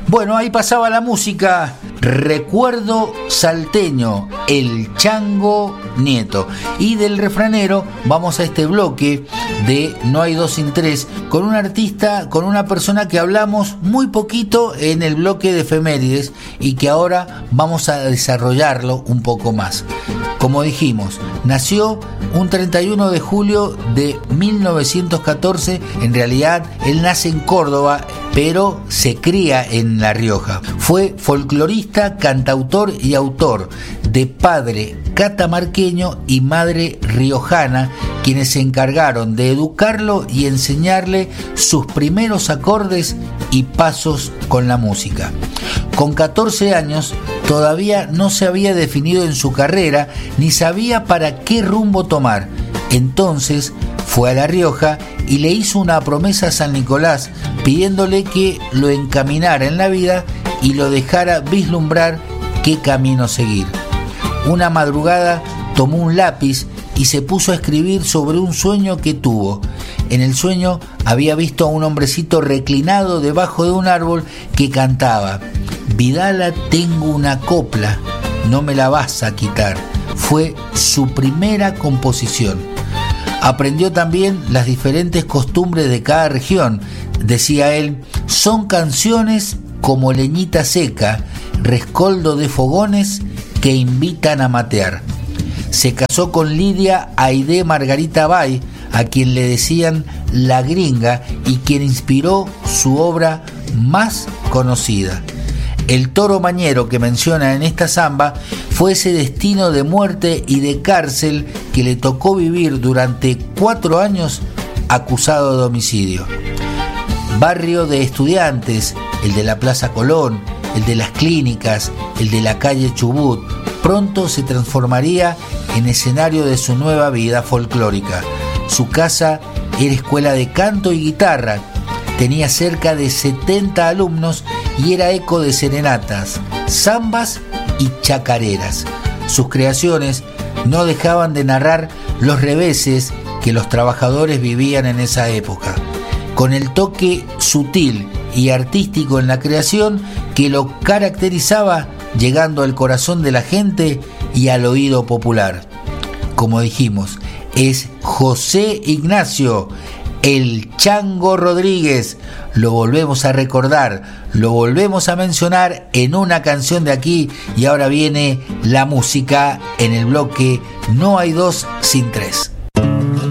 Bueno, ahí pasaba la música. Recuerdo salteño, el Chango Nieto. Y del refranero vamos a este bloque de No hay dos sin tres, con un artista, con una persona que hablamos muy poquito en el bloque de efemérides y que ahora vamos a desarrollarlo un poco más. Como dijimos, nació un 31 de julio de 1914. En realidad, él nace en Córdoba, pero se cría en La Rioja. Fue folclorista, cantautor y autor, de padre catamarqueño y madre riojana, quienes se encargaron de educarlo y enseñarle sus primeros acordes y pasos con la música. Con 14 años todavía no se había definido en su carrera ni sabía para qué rumbo tomar. Entonces fue a La Rioja y le hizo una promesa a San Nicolás pidiéndole que lo encaminara en la vida y lo dejara vislumbrar qué camino seguir. Una madrugada tomó un lápiz y se puso a escribir sobre un sueño que tuvo. En el sueño había visto a un hombrecito reclinado debajo de un árbol que cantaba: Vidala, tengo una copla, no me la vas a quitar. Fue su primera composición. Aprendió también las diferentes costumbres de cada región. Decía él: son canciones como leñita seca, rescoldo de fogones que invitan a matear. Se casó con Lidia Aidé Margarita Bay, a quien le decían la gringa y quien inspiró su obra más conocida. El toro mañero que menciona en esta samba fue ese destino de muerte y de cárcel que le tocó vivir durante 4 años acusado de homicidio. Barrio de estudiantes, el de la Plaza Colón, el de las clínicas, el de la calle Chubut, pronto se transformaría en escenario de su nueva vida folclórica. Su casa era escuela de canto y guitarra, tenía cerca de 70 alumnos y era eco de serenatas, zambas y chacareras. Sus creaciones no dejaban de narrar los reveses que los trabajadores vivían en esa época, con el toque sutil y artístico en la creación que lo caracterizaba, llegando al corazón de la gente y al oído popular. Como dijimos, es José Ignacio, el Chango Rodríguez. Lo volvemos a recordar, lo volvemos a mencionar en una canción de aquí, y ahora viene la música en el bloque No hay dos sin tres.